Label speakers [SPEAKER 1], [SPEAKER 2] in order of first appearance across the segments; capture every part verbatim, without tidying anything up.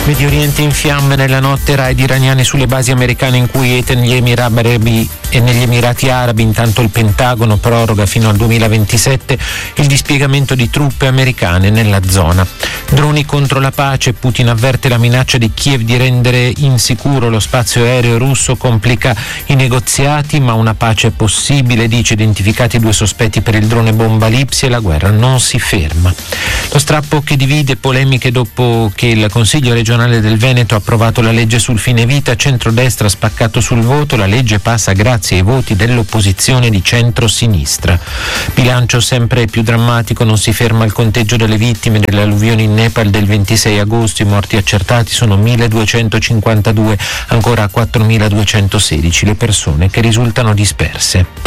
[SPEAKER 1] Medio Oriente in fiamme nella notte, raid iraniani sulle basi americane in Kuwait e negli Emirati, e negli Emirati Arabi. Intanto il Pentagono proroga fino al duemilaventisette il dispiegamento di truppe americane nella zona. Droni contro la pace, Putin avverte la minaccia di Kiev di rendere insicuro lo spazio aereo russo, complica i negoziati, ma una pace è possibile, dice. Identificati due sospetti per il drone bomba Lipsia e la guerra non si ferma. Lo strappo che divide, polemiche dopo che il Consiglio regionale del Veneto ha approvato la legge sul fine vita, centrodestra spaccato sul voto, la legge passa grazie ai voti dell'opposizione di centro-sinistra. Bilancio sempre più drammatico, non si ferma il conteggio delle vittime delle alluvioni in Nepal del ventisei agosto, i morti accertati sono milleduecentocinquantadue, ancora quattromiladuecentosedici le persone che risultano disperse.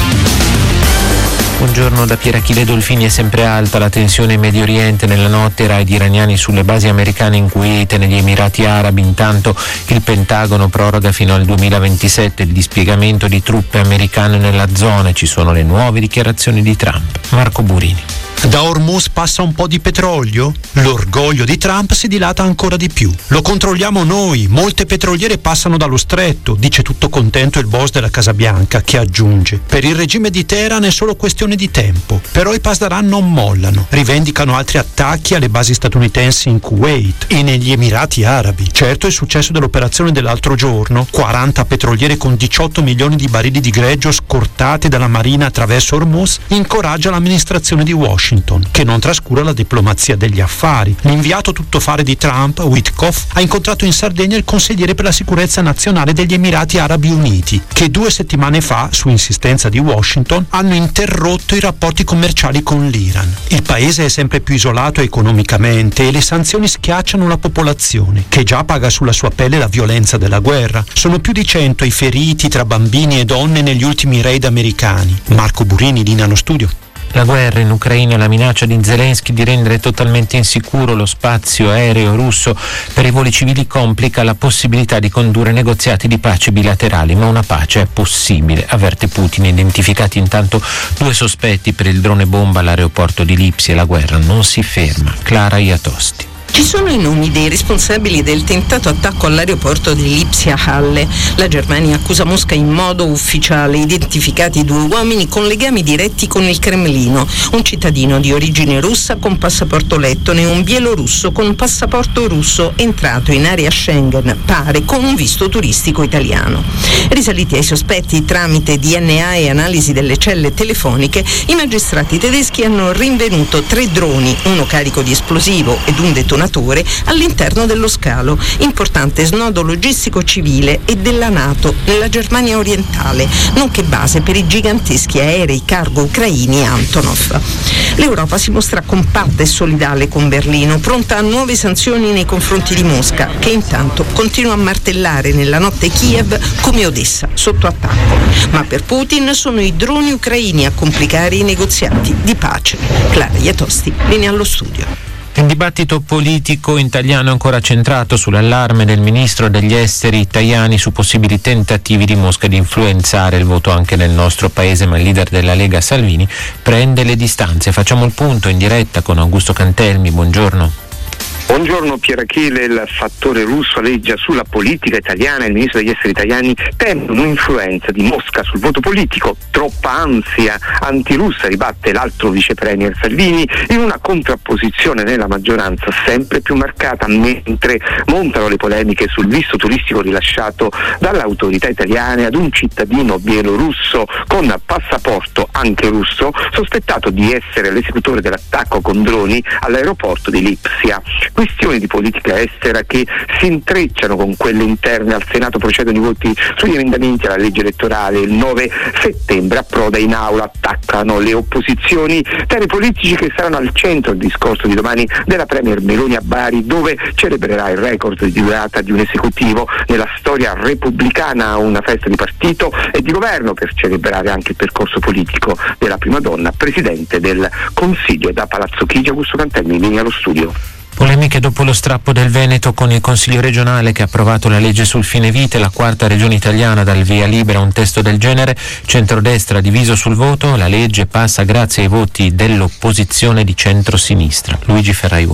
[SPEAKER 1] Buongiorno da Pierachille Dolfini. È sempre alta la tensione in Medio Oriente. Nella notte raid iraniani sulle basi americane in Kuwait e negli Emirati Arabi. Intanto il Pentagono proroga fino al duemilaventisette il dispiegamento di truppe americane nella zona. Ci sono le nuove dichiarazioni di Trump. Marco Burini.
[SPEAKER 2] Da Hormuz passa un po' di petrolio? L'orgoglio di Trump si dilata ancora di più. Lo controlliamo noi, molte petroliere passano dallo stretto, dice tutto contento il boss della Casa Bianca, che aggiunge: per il regime di Teheran è solo questione di tempo, però i Pasdaran non mollano, rivendicano altri attacchi alle basi statunitensi in Kuwait e negli Emirati Arabi. Certo, il successo dell'operazione dell'altro giorno, quaranta petroliere con diciotto milioni di barili di greggio scortate dalla Marina attraverso Hormuz, incoraggia l'amministrazione di Washington, che non trascura la diplomazia degli affari. L'inviato tuttofare di Trump, Witkoff, ha incontrato in Sardegna il consigliere per la sicurezza nazionale degli Emirati Arabi Uniti, che due settimane fa, su insistenza di Washington, hanno interrotto i rapporti commerciali con l'Iran. Il paese è sempre più isolato economicamente e le sanzioni schiacciano la popolazione, che già paga sulla sua pelle la violenza della guerra. Sono più di cento i feriti tra bambini e donne negli ultimi raid americani. Marco Burini, linea allo studio.
[SPEAKER 1] La guerra in Ucraina e la minaccia di Zelensky di rendere totalmente insicuro lo spazio aereo russo per i voli civili complica la possibilità di condurre negoziati di pace bilaterali, ma una pace è possibile, avverte Putin. Identificati intanto due sospetti per il drone bomba all'aeroporto di Lipsia e la guerra non si ferma. Clara Iatosti.
[SPEAKER 3] Ci sono i nomi dei responsabili del tentato attacco all'aeroporto di Lipsia-Halle. La Germania accusa Mosca in modo ufficiale, identificati due uomini con legami diretti con il Cremlino, un cittadino di origine russa con passaporto lettone e un bielorusso con passaporto russo entrato in area Schengen, pare con un visto turistico italiano. Risaliti ai sospetti tramite D N A e analisi delle celle telefoniche, i magistrati tedeschi hanno rinvenuto tre droni, uno carico di esplosivo ed un detonatore all'interno dello scalo, importante snodo logistico civile e della NATO nella Germania orientale, nonché base per i giganteschi aerei cargo ucraini Antonov. L'Europa si mostra compatta e solidale con Berlino, pronta a nuove sanzioni nei confronti di Mosca, che intanto continua a martellare nella notte Kiev come Odessa sotto attacco. Ma per Putin sono i droni ucraini a complicare i negoziati di pace. Clara Iatosti, linea allo studio.
[SPEAKER 1] Il dibattito politico italiano è ancora centrato sull'allarme del ministro degli esteri Tajani su possibili tentativi di Mosca di influenzare il voto anche nel nostro paese, ma il leader della Lega Salvini prende le distanze. Facciamo il punto in diretta con Augusto Cantelmi. Buongiorno.
[SPEAKER 4] Buongiorno Pierachille. Il fattore russo aleggia sulla politica italiana e il ministro degli esteri italiani teme un'influenza di Mosca sul voto politico. Troppa ansia antirussa, ribatte l'altro vice premier Salvini, in una contrapposizione nella maggioranza sempre più marcata, mentre montano le polemiche sul visto turistico rilasciato dalle autorità italiane ad un cittadino bielorusso con passaporto anche russo, sospettato di essere l'esecutore dell'attacco con droni all'aeroporto di Lipsia. Questioni di politica estera che si intrecciano con quelle interne al Senato. Procedono i voti sugli emendamenti alla legge elettorale. Il nove settembre approda in aula, attaccano le opposizioni, temi politici che saranno al centro del discorso di domani della premier Meloni a Bari, dove celebrerà il record di durata di un esecutivo nella storia repubblicana, una festa di partito e di governo per celebrare anche il percorso politico della prima donna presidente del Consiglio. Da Palazzo Chigi, Augusto Cantelmi, linea allo studio.
[SPEAKER 1] Polemiche dopo lo strappo del Veneto con il Consiglio regionale che ha approvato la legge sul fine vita, la quarta regione italiana dal via libera a un testo del genere. Centrodestra diviso sul voto, la legge passa grazie ai voti dell'opposizione di centrosinistra. Luigi Ferraiuolo.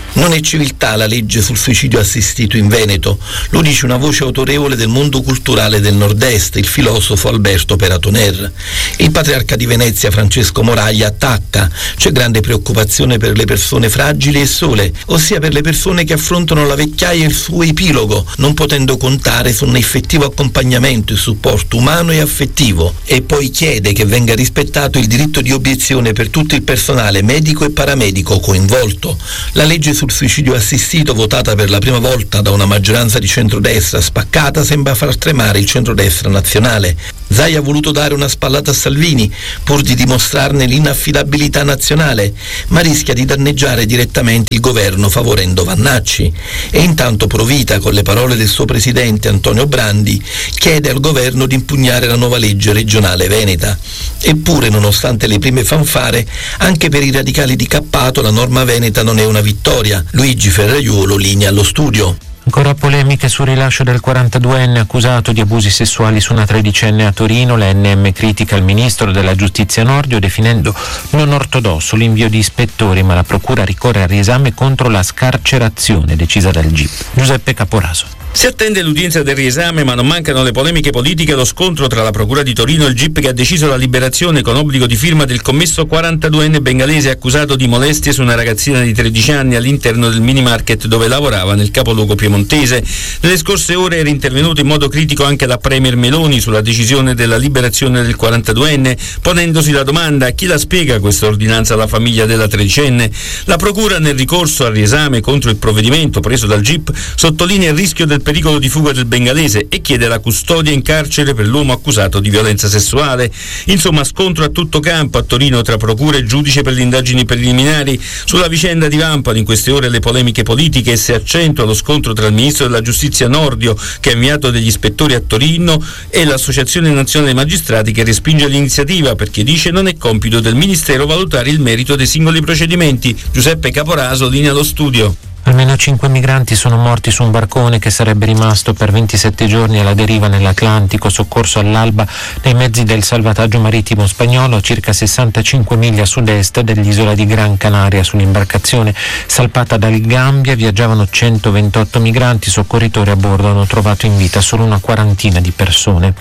[SPEAKER 5] Non è civiltà la legge sul suicidio assistito in Veneto, lo dice una voce autorevole del mondo culturale del nord-est, il filosofo Alberto Peratoner. Il patriarca di Venezia Francesco Moraglia attacca: c'è grande preoccupazione per le persone fragili e sole, ossia per le persone che affrontano la vecchiaia e il suo epilogo, non potendo contare su un effettivo accompagnamento e supporto umano e affettivo. E poi chiede che venga rispettato il diritto di obiezione per tutto il personale medico e paramedico coinvolto. La legge sul suicidio assistito, votata per la prima volta da una maggioranza di centrodestra spaccata, sembra far tremare il centrodestra nazionale. Zai ha voluto dare una spallata a Salvini pur di dimostrarne l'inaffidabilità nazionale, ma rischia di danneggiare direttamente il governo favorendo Vannacci. E intanto Provita, con le parole del suo presidente Antonio Brandi, chiede al governo di impugnare la nuova legge regionale veneta. Eppure, nonostante le prime fanfare, anche per i radicali di Cappato la norma veneta non è una vittoria. Luigi Ferraiuolo, linea allo studio.
[SPEAKER 1] Ancora polemiche sul rilascio del quarantaduenne accusato di abusi sessuali su una tredicenne a Torino. La N M critica il ministro della giustizia Nordio definendo non ortodosso l'invio di ispettori, ma la procura ricorre al riesame contro la scarcerazione decisa dal G I P. Giuseppe Caporaso.
[SPEAKER 6] Si attende l'udienza del riesame, ma non mancano le polemiche politiche e lo scontro tra la Procura di Torino e il G I P, che ha deciso la liberazione con obbligo di firma del commesso quarantaduenne bengalese accusato di molestie su una ragazzina di tredici anni all'interno del mini market dove lavorava nel capoluogo piemontese. Nelle scorse ore era intervenuto in modo critico anche la Premier Meloni sulla decisione della liberazione del quarantaduenne, ponendosi la domanda: chi la spiega questa ordinanza alla famiglia della tredicenne? La Procura, nel ricorso al riesame contro il provvedimento preso dal G I P, sottolinea il rischio del pericolo di fuga del bengalese e chiede la custodia in carcere per l'uomo accusato di violenza sessuale. Insomma, scontro a tutto campo a Torino tra procura e giudice per le indagini preliminari. Sulla vicenda di Vampano in queste ore le polemiche politiche, e si accentua lo scontro tra il ministro della giustizia Nordio, che ha inviato degli ispettori a Torino, e l'Associazione Nazionale dei Magistrati, che respinge l'iniziativa perché dice non è compito del Ministero valutare il merito dei singoli procedimenti. Giuseppe Caporaso, linea allo studio.
[SPEAKER 1] Almeno cinque migranti sono morti su un barcone che sarebbe rimasto per ventisette giorni alla deriva nell'Atlantico, soccorso all'alba nei mezzi del salvataggio marittimo spagnolo a circa sessantacinque miglia a sud-est dell'isola di Gran Canaria. Sull'imbarcazione salpata dal Gambia viaggiavano centoventotto migranti. I soccorritori a bordo hanno trovato in vita solo una quarantina di persone.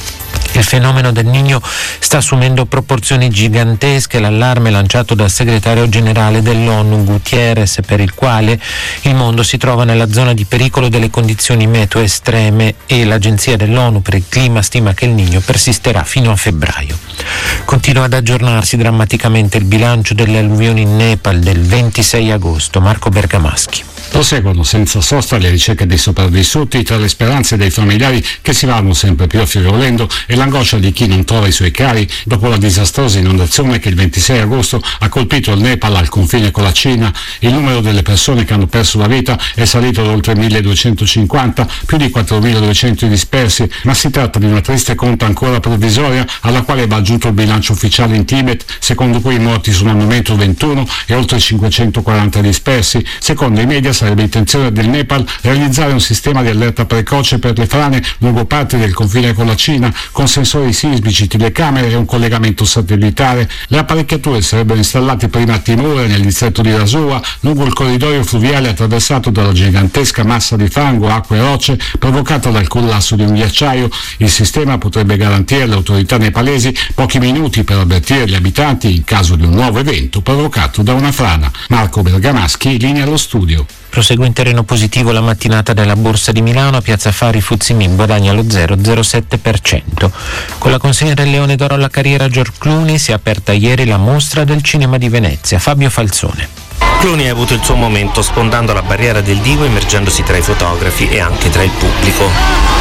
[SPEAKER 1] Il fenomeno del Niño sta assumendo proporzioni gigantesche. L'allarme lanciato dal segretario generale dell'ONU Guterres, per il quale il mondo si trova nella zona di pericolo delle condizioni meteo estreme, e l'Agenzia dell'ONU per il clima stima che il Niño persisterà fino a febbraio. Continua ad aggiornarsi drammaticamente il bilancio delle alluvioni in Nepal del ventisei agosto. Marco Bergamaschi.
[SPEAKER 7] Proseguono senza sosta le ricerche dei sopravvissuti, tra le speranze dei familiari che si vanno sempre più affievolendo e l'angoscia di chi non trova i suoi cari dopo la disastrosa inondazione che il ventisei agosto ha colpito il Nepal al confine con la Cina. Il numero delle persone che hanno perso la vita è salito ad oltre milleduecentocinquanta, più di quattromiladuecento dispersi, ma si tratta di una triste conta ancora provvisoria alla quale va aggiunto il bilancio ufficiale in Tibet, secondo cui i morti sono al momento ventuno e oltre cinquecentoquaranta dispersi. Secondo i media sarebbe intenzione del Nepal realizzare un sistema di allerta precoce per le frane lungo parti del confine con la Cina, con sensori sismici, telecamere e un collegamento satellitare. Le apparecchiature sarebbero installate prima a Timor e nel distretto di Rasua, lungo il corridoio fluviale attraversato dalla gigantesca massa di fango, acqua e rocce provocata dal collasso di un ghiacciaio. Il sistema potrebbe garantire alle autorità nepalesi pochi minuti per avvertire gli abitanti in caso di un nuovo evento provocato da una frana. Marco Bergamaschi, linea allo studio.
[SPEAKER 1] Prosegue in terreno positivo la mattinata della Borsa di Milano. A Piazza Affari Fuzzi Mib guadagna lo zero virgola zero sette per cento. Con la consegna del Leone d'Oro alla carriera George Clooney si è aperta ieri la mostra del cinema di Venezia. Fabio Falzone.
[SPEAKER 8] Clooney ha avuto il suo momento sfondando la barriera del divo, immergendosi tra i fotografi e anche tra il pubblico.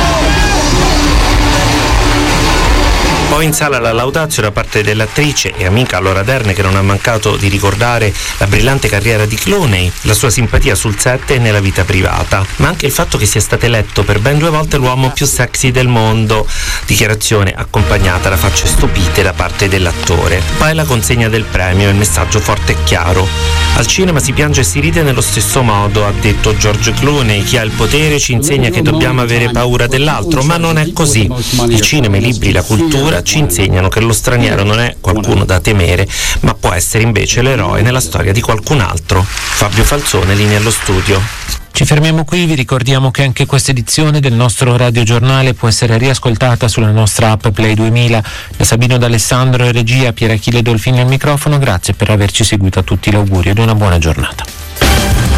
[SPEAKER 8] Poi in sala la laudatio da parte dell'attrice e amica Laura Dern, che non ha mancato di ricordare la brillante carriera di Clooney, la sua simpatia sul set e nella vita privata, ma anche il fatto che sia stato eletto per ben due volte l'uomo più sexy del mondo, dichiarazione accompagnata da facce stupite da parte dell'attore. Poi la consegna del premio e il messaggio forte e chiaro: Al cinema si piange e si ride nello stesso modo, ha detto George Clooney. Chi ha il potere ci insegna che dobbiamo avere paura dell'altro, ma non è così. Il cinema, i libri, la cultura ci insegnano che lo straniero non è qualcuno da temere, ma può essere invece l'eroe nella storia di qualcun altro. Fabio Falzone, linea allo studio.
[SPEAKER 1] Ci fermiamo qui, vi ricordiamo che anche questa edizione del nostro radiogiornale può essere riascoltata sulla nostra app Play duemila. Da Sabino D'Alessandro e regia, Pier Achille Dolfini al microfono, grazie per averci seguito, a tutti l'augurio di una buona giornata.